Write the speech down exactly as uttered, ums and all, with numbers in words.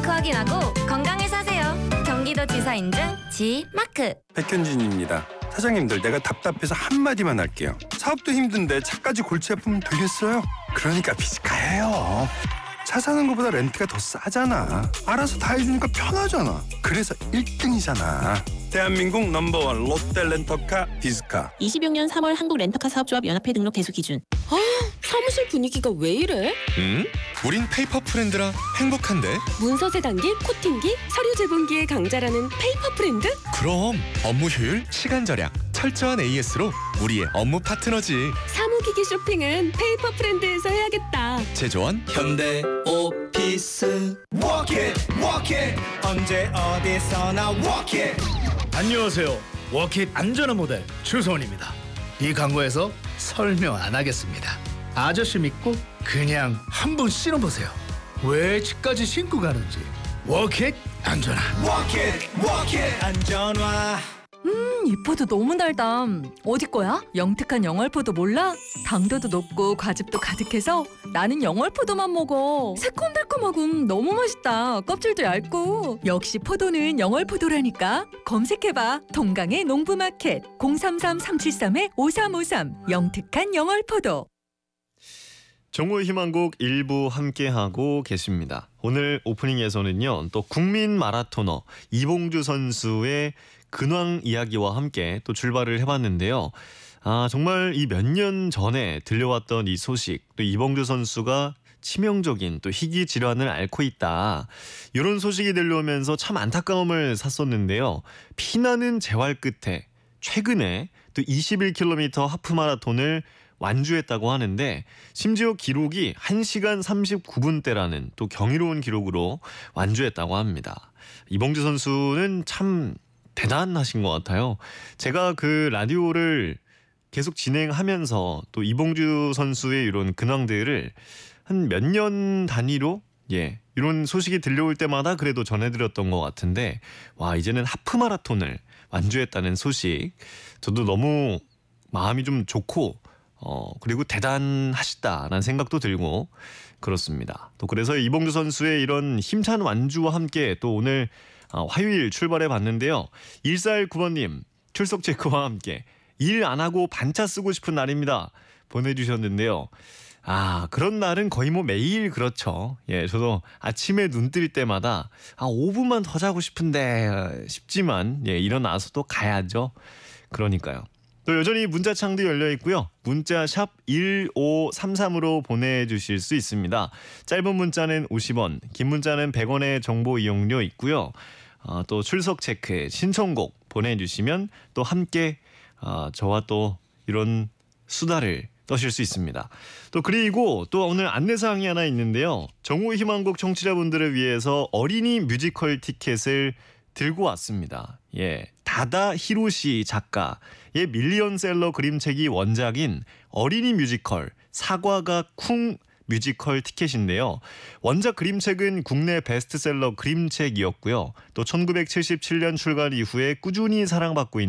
마크 확인하고 건강을 사세요. 경기도지사 인증 지마크. 백현진입니다. 사장님들, 내가 답답해서 한마디만 할게요. 사업도 힘든데 차까지 골치 아프면 되겠어요? 그러니까 비즈카예요. 차 사는 것보다 렌트가 더 싸잖아. 알아서 다 해주니까 편하잖아. 그래서 일 등이잖아. 대한민국 넘버원 롯데 렌터카 비즈카. 이십육 년 삼월 한국 렌터카 사업조합 연합회 등록 대수 기준. 아, 사무실 분위기가 왜 이래? 음? 우린 페이퍼 프렌드라 행복한데? 문서 세단기, 코팅기, 서류 제본기의 강자라는 페이퍼 프렌드? 그럼 업무 효율, 시간 절약, 철저한 에이에스로 우리의 업무 파트너지. 사무기기 쇼핑은 페이퍼 프렌드에서 해야겠다. 제조원 현대 오피스. Walk it, walk it. 언제 어디서나 walk it. 안녕하세요. 워킷 안전한 모델 추소원입니다. 이 광고에서 설명 안 하겠습니다. 아저씨 믿고 그냥 한번 신어보세요. 왜 집까지 신고 가는지. 워킷 안전한. Walk it, walk it. 안전화. 음, 이 포도 너무 달다. 어디 거야? 영특한 영월포도 몰라? 당도도 높고 과즙도 가득해서 나는 영월포도만 먹어. 새콤달콤하고 너무 맛있다. 껍질도 얇고. 역시 포도는 영월포도라니까. 검색해봐. 동강의 농부마켓 공삼삼 삼칠삼 오삼오삼. 영특한 영월포도. 정오의 희망곡 일부 함께하고 계십니다. 오늘 오프닝에서는요, 또 국민 마라토너 이봉주 선수의 근황 이야기와 함께 또 출발을 해봤는데요. 아, 정말 이 몇 년 전에 들려왔던 이 소식, 또 이봉주 선수가 치명적인 또 희귀 질환을 앓고 있다. 이런 소식이 들려오면서 참 안타까움을 샀었는데요. 피나는 재활 끝에 최근에 또 이십일 킬로미터 하프 마라톤을 완주했다고 하는데, 심지어 기록이 한 시간 삼십구 분대라는 또 경이로운 기록으로 완주했다고 합니다. 이봉주 선수는 참 대단하신 것 같아요. 제가 그 라디오를 계속 진행하면서 또 이봉주 선수의 이런 근황들을 한 몇 년 단위로 예 이런 소식이 들려올 때마다 그래도 전해드렸던 것 같은데, 와, 이제는 하프 마라톤을 완주했다는 소식, 저도 너무 마음이 좀 좋고 어 그리고 대단하시다라는 생각도 들고 그렇습니다. 또 그래서 이봉주 선수의 이런 힘찬 완주와 함께 또 오늘 어, 화요일 출발해 봤는데요. 일사일구 번님 출석 체크와 함께 일 안 하고 반차 쓰고 싶은 날입니다 보내주셨는데요. 아, 그런 날은 거의 뭐 매일 그렇죠. 예, 저도 아침에 눈 뜰 때마다 아, 오 분만 더 자고 싶은데 싶지만 예, 일어나서도 가야죠. 그러니까요. 또 여전히 문자창도 열려 있고요. 문자 샵 일오삼삼으로 보내주실 수 있습니다. 짧은 문자는 오십 원, 긴 문자는 백 원의 정보 이용료 있고요. 어, 또 출석 체크, 신청곡 보내주시면 또 함께 어, 저와 또 이런 수다를 떠실 수 있습니다. 또 그리고 또 오늘 안내사항이 하나 있는데요. 정오 희망곡 청취자분들을 위해서 어린이 뮤지컬 티켓을 들고 왔습니다. 예, 다다 히로시 작가의 밀리언셀러 그림책이 원작인 어린이 뮤지컬 사과가 쿵 뮤지컬 티켓인데요. 원작 그림책은 국내 베스트셀러 그림책이었고요. 또 천구백칠십칠 년 출간 이후에 꾸준히 사랑받고 있는